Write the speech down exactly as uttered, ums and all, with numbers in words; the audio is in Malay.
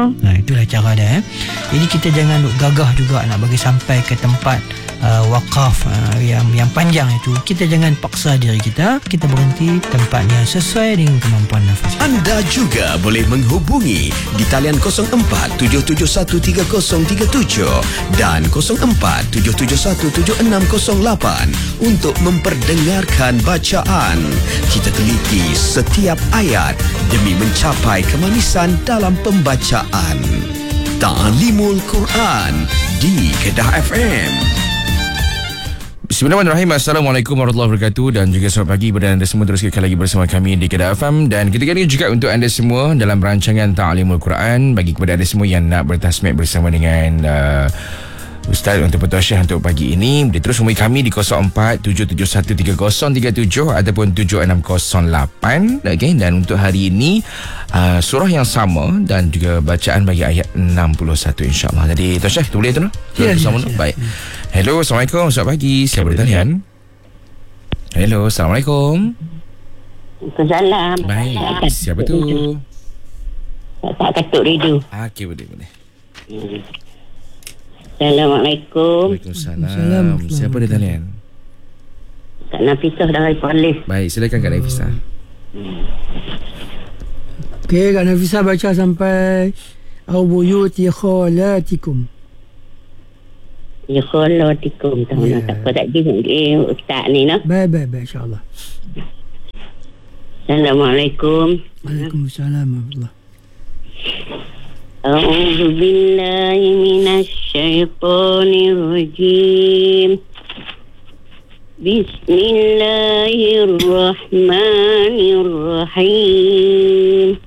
Nah, itulah cara dia. Eh. Jadi kita jangan gagah juga nak bagi sampai ke tempat uh, wakaf uh, yang yang panjang itu. Kita jangan paksa diri kita. Kita berhenti tempat yang sesuai dengan kemampuan nafas. Anda juga boleh menghubungi di talian kosong empat tujuh tujuh satu tiga kosong tiga tujuh dan kosong empat tujuh tujuh satu tujuh enam kosong lapan untuk memperdengarkan bacaan. Kita teliti setiap ayat demi mencapai kemanisan dalam pembacaan. Ta'limul Quran di Kedah F M. Bismillahirrahmanirrahim. Assalamualaikum warahmatullahi wabarakatuh. Dan juga selamat pagi kepada anda semua. Terus sekali lagi bersama kami di Kedah F M. Dan ketika ini juga untuk anda semua dalam rancangan Ta'limul Quran, bagi kepada anda semua yang nak bertasmid bersama dengan uh, Ustaz untuk Petua Syekh untuk pagi ini, boleh terus hubungi kami di kosong empat tujuh tujuh satu tiga kosong tiga tujuh ataupun tujuh enam kosong lapan. Okay? Dan untuk hari ini uh, surah yang sama dan juga bacaan bagi ayat enam puluh satu insyaAllah. Jadi Tuan Syekh, boleh tu no? Ya, ya, ya. Baik. Hello, Assalamualaikum. Selamat pagi. Siapa bertalian? Hello, Assalamualaikum. Salam. Baik. Siapa tu? Tak Katuk Ridu. Ah, okey, boleh boleh. Hmm. Assalamualaikum. Waalaikumsalam. Siapa dia talian? Kak Nafisah dari Polis. Baik, silakan Kak Nafisah. Okey, Kak Nafisah baca sampai au buyuti khalatikum. Ya khalatikum. Tahu Ya. nak tak apa tak dia ustaz ni no. Baik, baik, baik, insyaAllah. Assalamualaikum. Waalaikumsalam warahmatullahi. A'udzu billahi minasy syaithanir rajim. Bismillahirrahmanirrahim.